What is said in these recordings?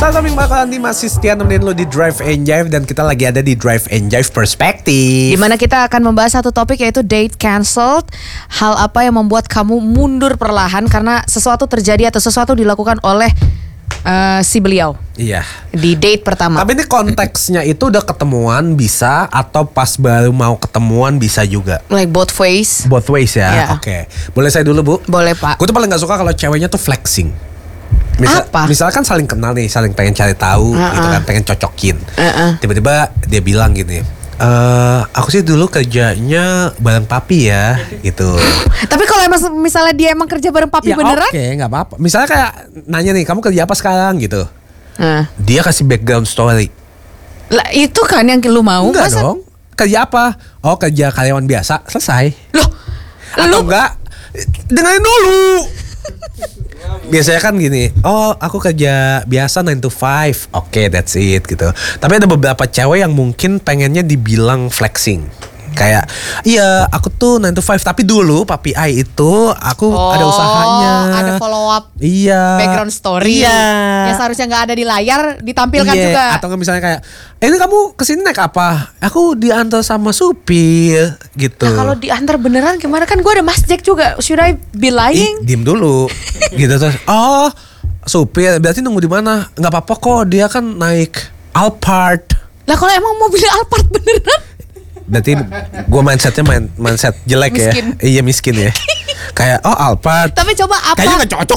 Samping bakalan masih setia nemenin lo di Drive and Jive. Dan kita lagi ada di Drive and Jive Perspektif, dimana kita akan membahas satu topik, yaitu date cancelled. Hal apa yang membuat kamu mundur perlahan karena sesuatu terjadi atau sesuatu dilakukan oleh si beliau. Iya. Di date pertama. Tapi ini konteksnya itu udah ketemuan bisa, atau pas baru mau ketemuan bisa juga. Like both ways. Both ways ya. Yeah. Oke. Boleh saya dulu, Bu? Boleh, Pak. Gue tuh paling gak suka kalau ceweknya tuh flexing. Apa? Misalnya kan saling kenal nih, saling pengen cari tahu gitu kan, pengen cocokin. Tiba-tiba dia bilang gini, aku sih dulu kerjanya bareng papi ya, gitu. Tapi kalau misalnya dia emang kerja bareng papi Ya beneran? oke, nggak apa-apa. Misalnya kayak nanya nih, kamu kerja apa sekarang gitu. Dia kasih background story. Lah itu kan yang lu mau. Enggak masa? dong. Kerja apa? Oh, kerja karyawan biasa. Selesai. Loh, Atau enggak, dengerin dulu. Biasanya kan gini, oh aku kerja biasa 9 to 5. Oke, that's it gitu. Tapi ada beberapa cewek yang mungkin pengennya dibilang flexing. Kayak, iya aku tuh 9 to 5. Tapi dulu papi I itu aku ada usahanya. Ada follow up. Iya. Background story. Iya. Yang seharusnya gak ada di layar ditampilkan Iya. juga. Atau nggak misalnya kayak, ini kamu kesini naik apa? Aku diantar sama supir gitu. Nah kalau diantar beneran gimana, kan gue ada Mas Jack juga. Should I be lying? Diem dulu. Gitu terus. Oh, supir berarti nunggu di mana? Nggak apa-apa kok, dia kan naik Alphard. Lah kalau emang mobilnya Alphard beneran? Berarti gue mindsetnya mindset jelek Miskin. ya. Iya miskin ya. Kayak Alphard. Tapi coba apa? Kayaknya nggak cocok.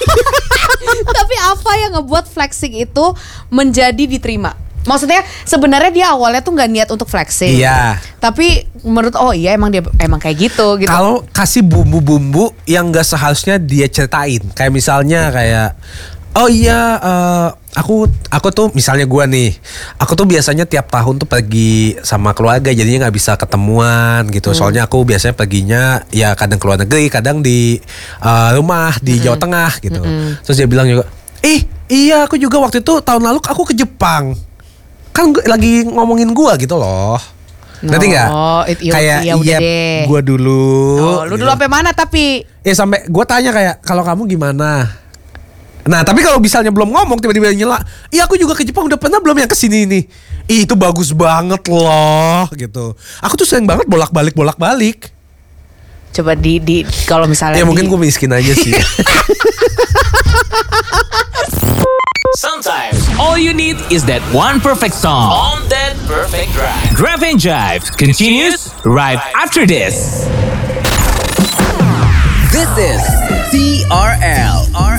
Tapi apa yang ngebuat flexing itu menjadi diterima? Maksudnya sebenarnya dia awalnya tuh nggak niat untuk flexing. Iya. Tapi menurut dia emang kayak gitu. Kalau kasih bumbu-bumbu yang nggak seharusnya dia ceritain. Kayak misalnya kayak, oh iya, aku tuh misalnya gue nih, aku tuh biasanya tiap tahun tuh pergi sama keluarga, jadinya nggak bisa ketemuan gitu. Soalnya aku biasanya perginya ya kadang ke luar negeri, kadang di rumah di Jawa Tengah gitu. Terus dia bilang juga, iya aku juga waktu itu tahun lalu aku ke Jepang. Kan lagi ngomongin gue gitu loh. Ngerti nggak? Kayak iya gue dulu. Oh, lu dulu sampai mana tapi? Ya sampai gue tanya kayak, kalau kamu gimana? Nah tapi kalau misalnya belum ngomong tiba-tiba nyela, iya aku juga ke Jepang, udah pernah belum yang kesini nih? Itu bagus banget loh gitu. Aku tuh sering banget bolak-balik. Coba di kalau misalnya ya mungkin gue miskin aja sih. Sometimes all you need is that one perfect song on that perfect drive. Drive and Jive continues right after this. This is TRL